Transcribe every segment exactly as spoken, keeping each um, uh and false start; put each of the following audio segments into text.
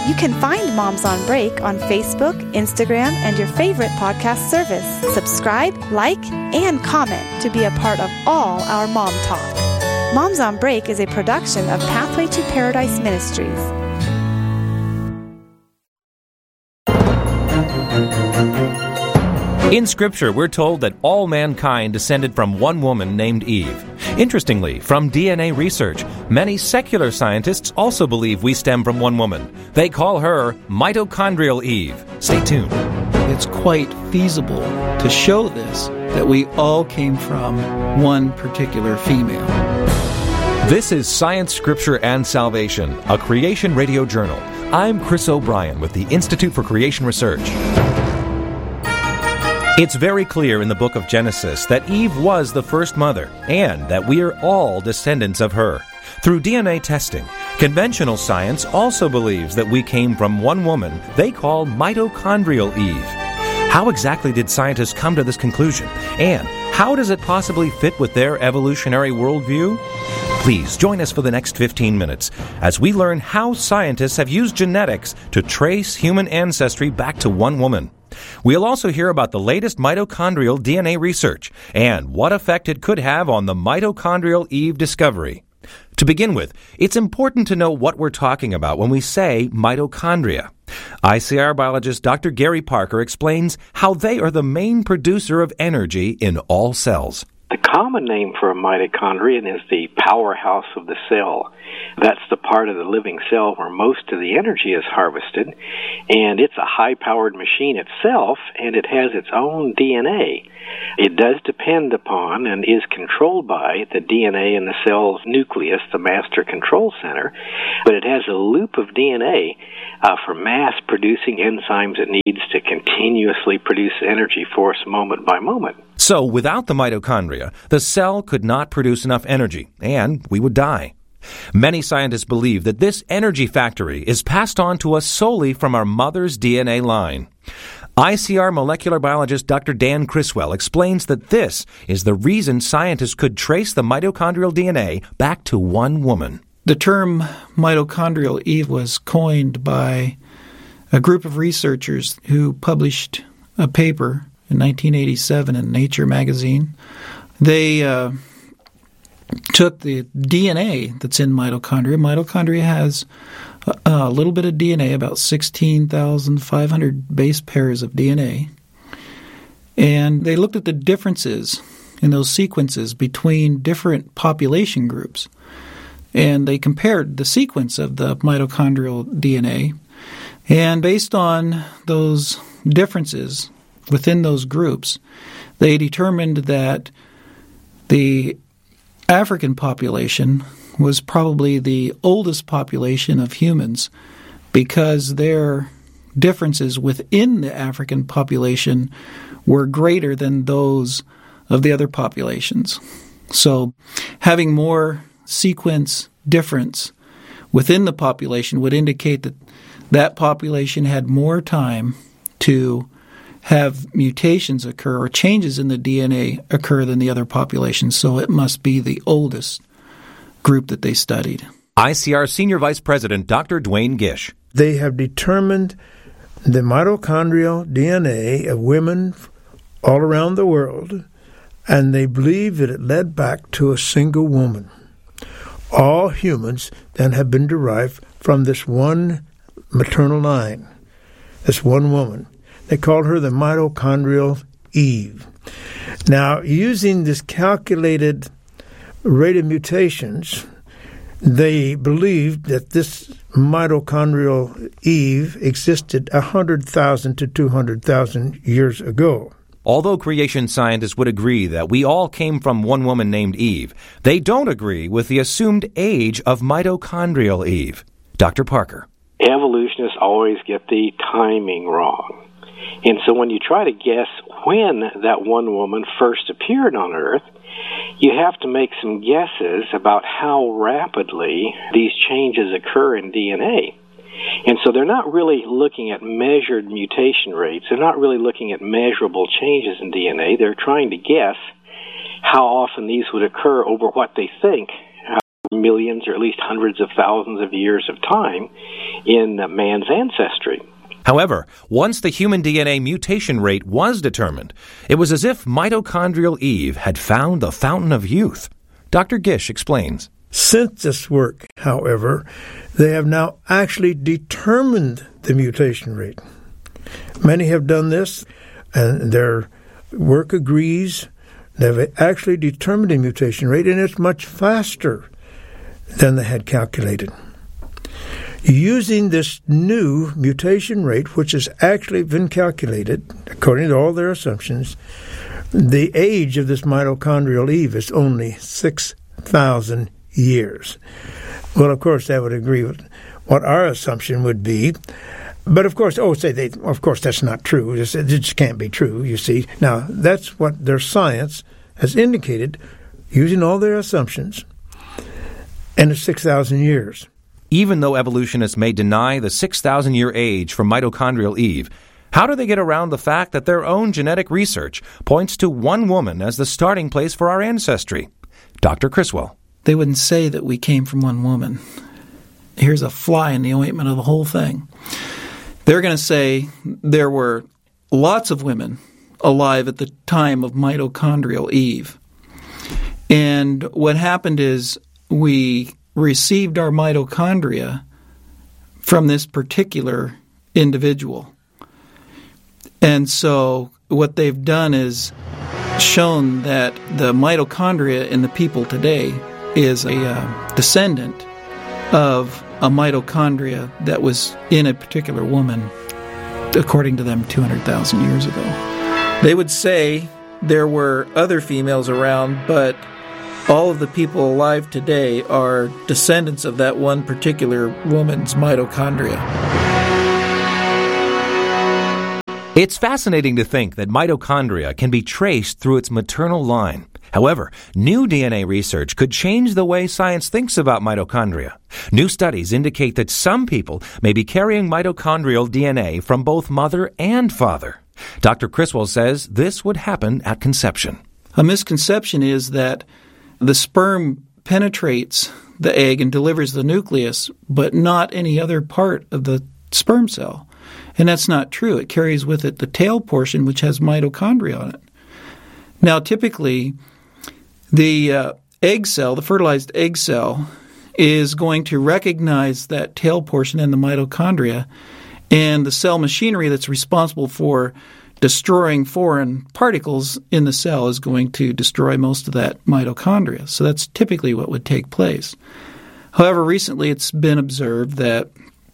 You can find Moms on Break on Facebook, Instagram, and your favorite podcast service. Subscribe, like, and comment to be a part of all our Mom Talk. Moms on Break is a production of Pathway to Paradise Ministries. In Scripture, we're told that all mankind descended from one woman named Eve. Interestingly, from D N A research, many secular scientists also believe we stem from one woman. They call her mitochondrial Eve. Stay tuned. It's quite feasible to show this, that we all came from one particular female. This is Science, Scripture, and Salvation, a Creation Radio journal. I'm Chris O'Brien with the Institute for Creation Research. It's very clear in the book of Genesis that Eve was the first mother and that we are all descendants of her. Through D N A testing, conventional science also believes that we came from one woman they call mitochondrial Eve. How exactly did scientists come to this conclusion? And how does it possibly fit with their evolutionary worldview? Please join us for the next fifteen minutes as we learn how scientists have used genetics to trace human ancestry back to one woman. We'll also hear about the latest mitochondrial D N A research and what effect it could have on the mitochondrial Eve discovery. To begin with, it's important to know what we're talking about when we say mitochondria. I C R biologist Doctor Gary Parker explains how they are the main producer of energy in all cells. The common name for a mitochondrion is the powerhouse of the cell. That's the part of the living cell where most of the energy is harvested, and it's a high-powered machine itself, and it has its own D N A. It does depend upon and is controlled by the D N A in the cell's nucleus, the master control center, but it has a loop of D N A uh, for mass-producing enzymes it needs to continuously produce energy for us moment by moment. So, without the mitochondria, the cell could not produce enough energy, and we would die. Many scientists believe that this energy factory is passed on to us solely from our mother's D N A line. I C R molecular biologist Doctor Dan Criswell explains that this is the reason scientists could trace the mitochondrial D N A back to one woman. The term mitochondrial Eve was coined by a group of researchers who published a paper in nineteen eighty-seven in Nature magazine. They uh, took the D N A that's in mitochondria. Mitochondria has a, a little bit of D N A, about sixteen thousand five hundred base pairs of D N A. And they looked at the differences in those sequences between different population groups. And they compared the sequence of the mitochondrial D N A. And based on those differences within those groups, they determined that the African population was probably the oldest population of humans because their differences within the African population were greater than those of the other populations. So having more sequence difference within the population would indicate that that population had more time to have mutations occur or changes in the D N A occur than the other populations. So it must be the oldest group that they studied. I C R Senior Vice President Doctor Dwayne Gish. They have determined the mitochondrial D N A of women all around the world, and they believe that it led back to a single woman. All humans then have been derived from this one maternal line, this one woman. They call her the mitochondrial Eve. Now, using this calculated rate of mutations, they believed that this mitochondrial Eve existed one hundred thousand to two hundred thousand years ago. Although creation scientists would agree that we all came from one woman named Eve, they don't agree with the assumed age of mitochondrial Eve. Doctor Parker. Evolutionists always get the timing wrong. And so when you try to guess when that one woman first appeared on Earth, you have to make some guesses about how rapidly these changes occur in D N A. And so they're not really looking at measured mutation rates. They're not really looking at measurable changes in D N A. They're trying to guess how often these would occur over what they think millions or at least hundreds of thousands of years of time in man's ancestry. However, once the human D N A mutation rate was determined, it was as if mitochondrial Eve had found the fountain of youth. Doctor Gish explains. Since this work, however, they have now actually determined the mutation rate. Many have done this, and their work agrees. They've actually determined the mutation rate, and it's much faster than they had calculated. Using this new mutation rate, which has actually been calculated, according to all their assumptions, the age of this mitochondrial Eve is only six thousand years. Well, of course, that would agree with what our assumption would be. But, of course, oh, say they, of course, that's not true. It just, it just can't be true, you see. Now, that's what their science has indicated, using all their assumptions, and it's six thousand years. Even though evolutionists may deny the six thousand year age for mitochondrial Eve, how do they get around the fact that their own genetic research points to one woman as the starting place for our ancestry? Doctor Criswell. They wouldn't say that we came from one woman. Here's a fly in the ointment of the whole thing. They're going to say there were lots of women alive at the time of mitochondrial Eve. And what happened is we received our mitochondria from this particular individual. And so what they've done is shown that the mitochondria in the people today is a uh, descendant of a mitochondria that was in a particular woman, according to them, two hundred thousand years ago. They would say there were other females around, but all of the people alive today are descendants of that one particular woman's mitochondria. It's fascinating to think that mitochondria can be traced through its maternal line. However, new D N A research could change the way science thinks about mitochondria. New studies indicate that some people may be carrying mitochondrial D N A from both mother and father. Doctor Criswell says this would happen at conception. A misconception is that the sperm penetrates the egg and delivers the nucleus, but not any other part of the sperm cell. And that's not true. It carries with it the tail portion, which has mitochondria on it. Now, typically, the uh, egg cell, the fertilized egg cell, is going to recognize that tail portion in the mitochondria, and the cell machinery that's responsible for destroying foreign particles in the cell is going to destroy most of that mitochondria. So that's typically what would take place. However, recently it's been observed that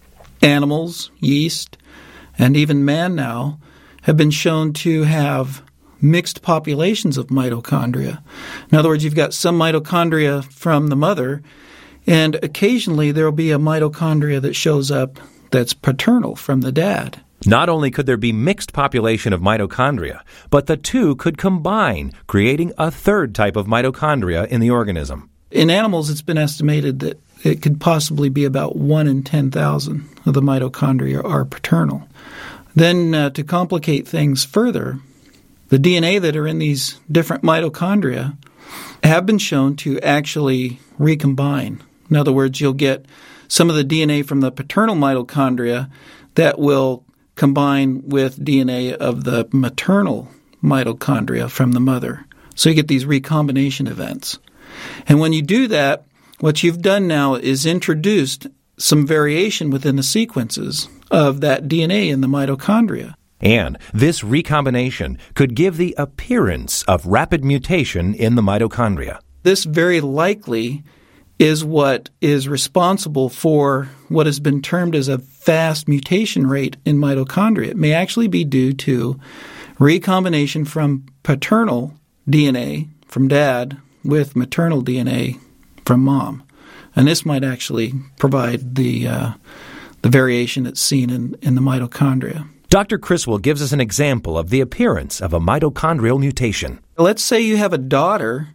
animals, yeast, and even man now have been shown to have mixed populations of mitochondria. In other words, you've got some mitochondria from the mother, and occasionally there will be a mitochondria that shows up that's paternal from the dad. Not only could there be mixed population of mitochondria, but the two could combine, creating a third type of mitochondria in the organism. In animals, it's been estimated that it could possibly be about one in ten thousand of the mitochondria are paternal. Then, uh, to complicate things further, the D N A that are in these different mitochondria have been shown to actually recombine. In other words, you'll get some of the D N A from the paternal mitochondria that will combine with D N A of the maternal mitochondria from the mother. So you get these recombination events. And when you do that, what you've done now is introduced some variation within the sequences of that D N A in the mitochondria. And this recombination could give the appearance of rapid mutation in the mitochondria. This very likely is what is responsible for what has been termed as a fast mutation rate in mitochondria. It may actually be due to recombination from paternal D N A from dad with maternal D N A from mom. And this might actually provide the uh, the variation that's seen in, in the mitochondria. Doctor Criswell gives us an example of the appearance of a mitochondrial mutation. Let's say you have a daughter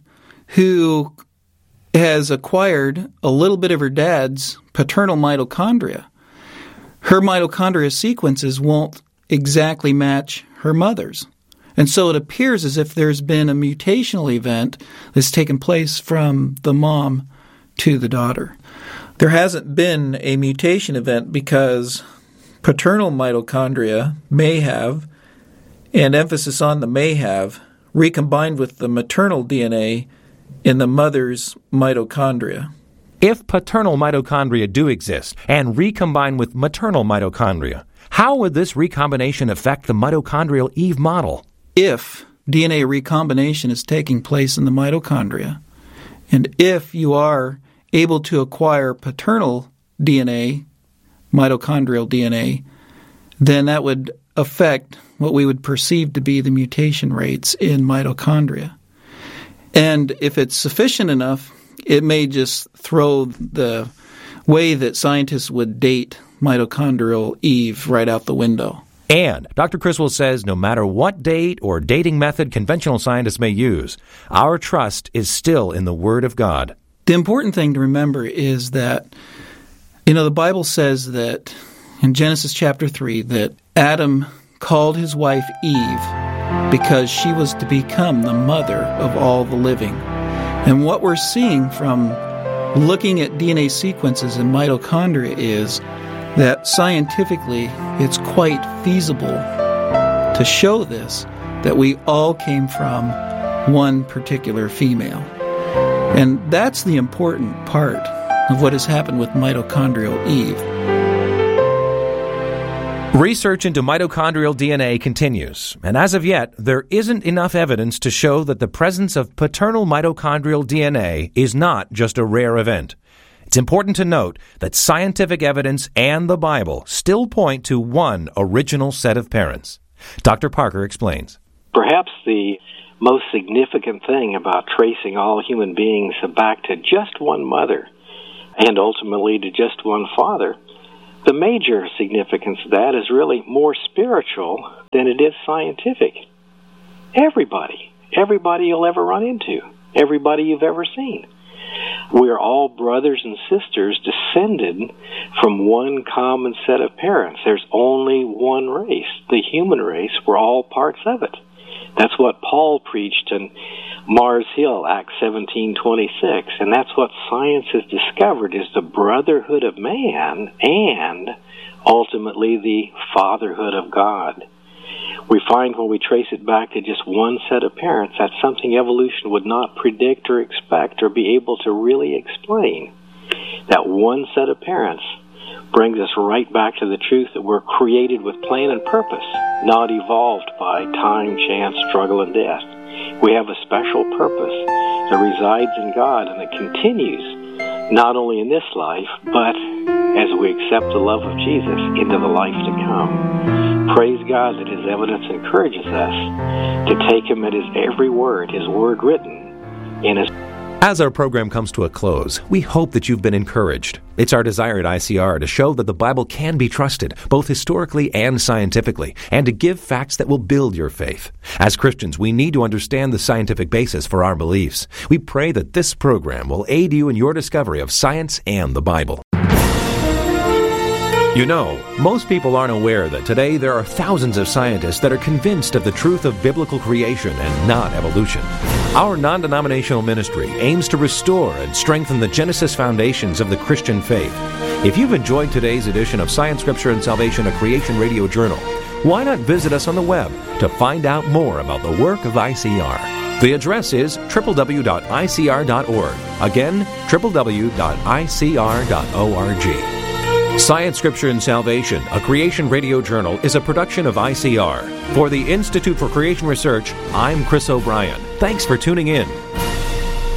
who has acquired a little bit of her dad's paternal mitochondria. Her mitochondria sequences won't exactly match her mother's. And so it appears as if there's been a mutational event that's taken place from the mom to the daughter. There hasn't been a mutation event because paternal mitochondria may have, and emphasis on the may have, recombined with the maternal D N A in the mother's mitochondria. If paternal mitochondria do exist and recombine with maternal mitochondria, how would this recombination affect the mitochondrial Eve model? If D N A recombination is taking place in the mitochondria, and if you are able to acquire paternal D N A, mitochondrial D N A, then that would affect what we would perceive to be the mutation rates in mitochondria. And if it's sufficient enough, it may just throw the way that scientists would date mitochondrial Eve right out the window. And Doctor Criswell says no matter what date or dating method conventional scientists may use, our trust is still in the Word of God. The important thing to remember is that, you know, the Bible says that in Genesis chapter three that Adam called his wife Eve because she was to become the mother of all the living. And what we're seeing from looking at D N A sequences in mitochondria is that scientifically it's quite feasible to show this, that we all came from one particular female. And that's the important part of what has happened with mitochondrial Eve. Research into mitochondrial D N A continues, and as of yet, there isn't enough evidence to show that the presence of paternal mitochondrial D N A is not just a rare event. It's important to note that scientific evidence and the Bible still point to one original set of parents. Doctor Parker explains. Perhaps the most significant thing about tracing all human beings back to just one mother and ultimately to just one father, the major significance of that is really more spiritual than it is scientific. Everybody, everybody you'll ever run into, everybody you've ever seen. We're all brothers and sisters descended from one common set of parents. There's only one race, the human race. We're all parts of it. That's what Paul preached in Mars Hill, Acts seventeen twenty-six, and that's what science has discovered is the brotherhood of man and ultimately the fatherhood of God. We find when we trace it back to just one set of parents, that's something evolution would not predict or expect or be able to really explain. That one set of parents brings us right back to the truth that we're created with plan and purpose, not evolved by time, chance, struggle, and death. We have a special purpose that resides in God and that continues not only in this life, but as we accept the love of Jesus into the life to come. Praise God that His evidence encourages us to take Him at His every word, His word written in His. As our program comes to a close, we hope that you've been encouraged. It's our desire at I C R to show that the Bible can be trusted, both historically and scientifically, and to give facts that will build your faith. As Christians, we need to understand the scientific basis for our beliefs. We pray that this program will aid you in your discovery of science and the Bible. You know, most people aren't aware that today there are thousands of scientists that are convinced of the truth of biblical creation and not evolution. Our non-denominational ministry aims to restore and strengthen the Genesis foundations of the Christian faith. If you've enjoyed today's edition of Science, Scripture, and Salvation, a Creation Radio Journal, why not visit us on the web to find out more about the work of I C R? The address is w w w dot i c r dot org. Again, w w w dot i c r dot org. Science, Scripture, and Salvation, a Creation Radio Journal, is a production of I C R. For the Institute for Creation Research, I'm Chris O'Brien. Thanks for tuning in.